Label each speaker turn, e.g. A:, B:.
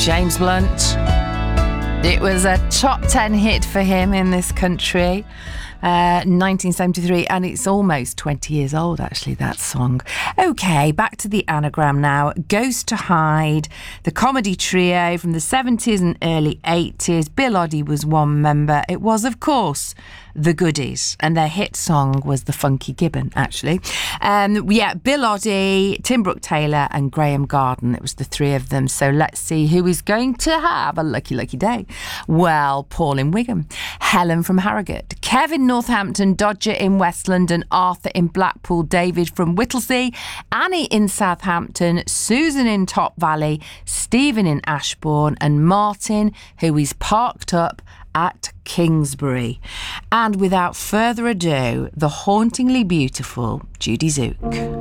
A: James Blunt. It was a top 10 hit for him in this country, 1973, and it's almost 20 years old, actually, that song. OK, back to the anagram now. Goes to Hide, the comedy trio from the 70s and early 80s. Bill Oddie was one member. It was, of course, the Goodies, and their hit song was The Funky Gibbon, actually. Bill Oddie, Tim Brooke Taylor and Graham Garden. It was the three of them. So let's see who is going to have a lucky, lucky day. Well, Paul in Wigan, Helen from Harrogate, Kevin Northampton, Dodger in West London, Arthur in Blackpool, David from Whittlesea, Annie in Southampton, Susan in Top Valley, Stephen in Ashbourne and Martin, who is parked up at Kingsbury. And without further ado, the hauntingly beautiful Judy Zook.